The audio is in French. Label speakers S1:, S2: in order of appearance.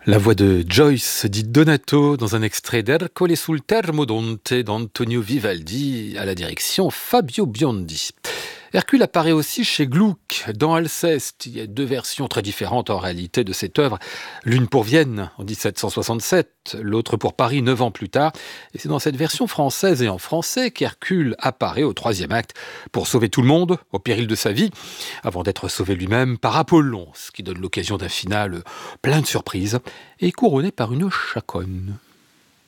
S1: La voix de Joyce dit Donato dans un extrait d'Ercole sul Termodonte d'Antonio Vivaldi à la direction Fabio Biondi. Hercule apparaît aussi chez Gluck dans Alceste. Il y a deux versions très différentes en réalité de cette œuvre. L'une pour Vienne en 1767, l'autre pour Paris 9 ans plus tard. Et c'est dans cette version française et en français qu'Hercule apparaît au troisième acte pour sauver tout le monde au péril de sa vie, avant d'être sauvé lui-même par Apollon, ce qui donne l'occasion d'un final plein de surprises et couronné par une chaconne.